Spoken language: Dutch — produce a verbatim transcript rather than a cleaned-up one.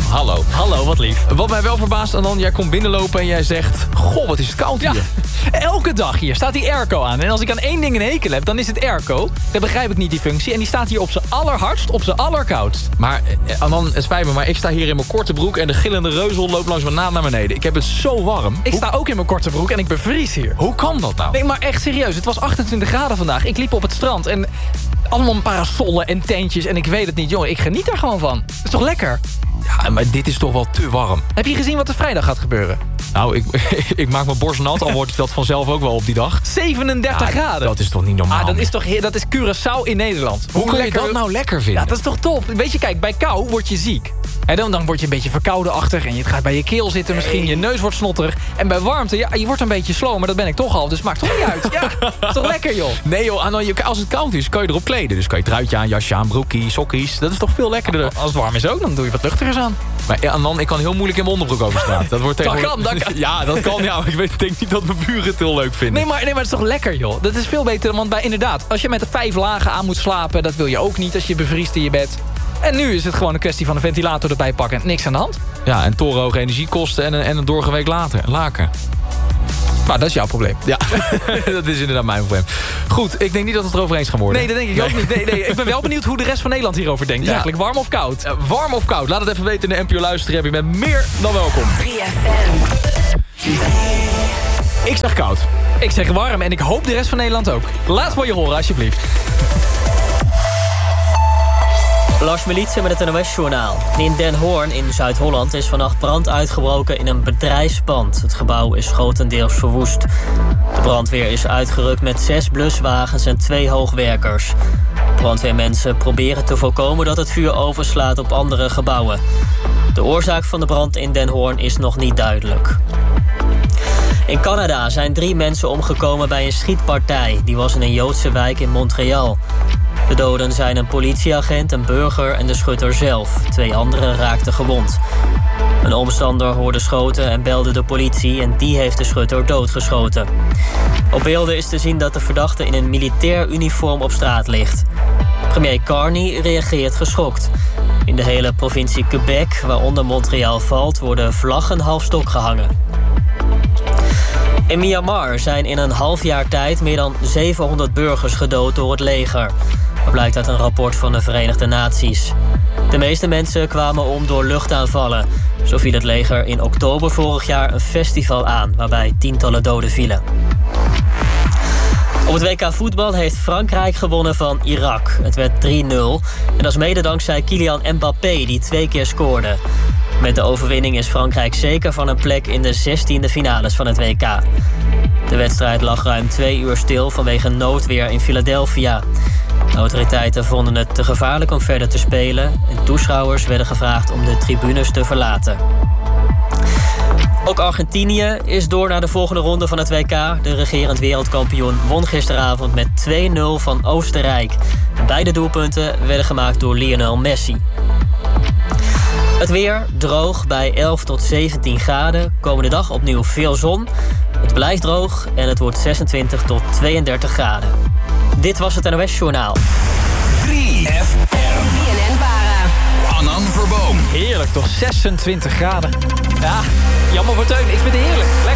hallo. Hallo, wat lief. Wat mij wel verbaast, Anan, jij komt binnenlopen en jij zegt... Goh, wat is het koud hier. Ja, elke dag hier staat die airco aan. En als ik aan één ding een hekel heb, dan is het airco. Dan begrijp ik niet die functie. En die staat hier op zijn allerhardst, op zijn allerkoudst. Maar eh, Anan, het spijt me, maar ik sta hier in mijn korte broek... en de gillende reuzel loopt langs mijn naad naar beneden. Ik heb het zo warm. Ik sta ook in mijn korte broek en ik bevries hier. Hoe kan dat nou? Nee, maar echt serieus. Het was achtentwintig graden vandaag. Ik liep op het strand en allemaal parasollen en tentjes. En ik weet het niet, jongen. Ik geniet er gewoon van. Het is toch lekker? Ja, maar dit is toch wel te warm. Heb je gezien wat er vrijdag gaat gebeuren? Nou, ik, ik maak mijn borst nat, al wordt dat vanzelf ook wel op die dag. zevenendertig Ja, graden. Dat is toch niet normaal? Ah, dat is toch heer- dat is Curaçao in Nederland. Hoe kun je lekker- dat nou lekker vinden? Ja, dat is toch top. Weet je, kijk, bij kou word je ziek. En dan, dan word je een beetje verkoudenachtig en je gaat bij je keel zitten misschien. Je neus wordt snotterig. En bij warmte, ja, je wordt een beetje slow, maar dat ben ik toch al. Dus maakt toch niet uit. Ja, is toch lekker, joh. Nee joh, Anan, je- als het koud is, kan je erop kleden. Dus kan je truitje aan, jasje aan, broekie, sokkies. Dat is toch veel lekkerder. Als het warm is ook, dan doe je wat luchtigers aan. Maar ja, Anan, ik kan heel moeilijk in mijn onderbroek over straat. Dat, wordt Dat tegenwoordig- kan, dat kan. Ja, dat kan, ja. Maar ik weet, denk niet dat mijn buren het heel leuk vinden. Nee maar, nee, maar het is toch lekker, joh. Dat is veel beter, want bij, inderdaad, als je met de vijf lagen aan moet slapen... dat wil je ook niet als je bevriest in je bed. En nu is het gewoon een kwestie van een ventilator erbij pakken. Niks aan de hand. Ja, en torenhoge energiekosten en een, en een doorgeweek later, een laken. Maar dat is jouw probleem. Ja, dat is inderdaad mijn probleem. Goed, ik denk niet dat we het erover eens gaan worden. Nee, dat denk ik ook niet. Nee, nee. Ik ben wel benieuwd hoe de rest van Nederland hierover denkt. Ja. Eigenlijk, warm of koud? Uh, warm of koud? Laat het even weten in de N P O Luisteren. Je bent meer dan welkom. drie F M. Ik zeg koud. Ik zeg warm en ik hoop de rest van Nederland ook. Laat voor je horen, alsjeblieft. Lars Militsen met het N O S-journaal. In Den Hoorn in Zuid-Holland is vannacht brand uitgebroken in een bedrijfspand. Het gebouw is grotendeels verwoest. De brandweer is uitgerukt met zes bluswagens en twee hoogwerkers. Brandweermensen proberen te voorkomen dat het vuur overslaat op andere gebouwen. De oorzaak van de brand in Den Hoorn is nog niet duidelijk. In Canada zijn drie mensen omgekomen bij een schietpartij. Die was in een Joodse wijk in Montreal. De doden zijn een politieagent, een burger en de schutter zelf. Twee anderen raakten gewond. Een omstander hoorde schoten en belde de politie en die heeft de schutter doodgeschoten. Op beelden is te zien dat de verdachte in een militair uniform op straat ligt. Premier Carney reageert geschokt. In de hele provincie Quebec, waaronder Montreal valt, worden vlaggen half stok gehangen. In Myanmar zijn in een half jaar tijd meer dan zevenhonderd burgers gedood door het leger. Dat blijkt uit een rapport van de Verenigde Naties. De meeste mensen kwamen om door luchtaanvallen. Zo viel het leger in oktober vorig jaar een festival aan, waarbij tientallen doden vielen. Op het W K voetbal heeft Frankrijk gewonnen van Irak. Het werd drie nul. En dat is mede dankzij Kylian Mbappé, die twee keer scoorde. Met de overwinning is Frankrijk zeker van een plek in de zestiende finales van het W K. De wedstrijd lag ruim twee uur stil vanwege noodweer in Philadelphia. De autoriteiten vonden het te gevaarlijk om verder te spelen en toeschouwers werden gevraagd om de tribunes te verlaten. Ook Argentinië is door naar de volgende ronde van het W K. De regerend wereldkampioen won gisteravond met twee nul van Oostenrijk. En beide doelpunten werden gemaakt door Lionel Messi. Het weer droog bij elf tot zeventien graden. Komende dag opnieuw veel zon. Het blijft droog en het wordt zesentwintig tot tweeëndertig graden. Dit was het N O S-journaal. drie F M. B N N-Vara. Anan Verboom. Heerlijk toch, zesentwintig graden. Ja, jammer voor Teun. Ik vind het heerlijk. Lekker.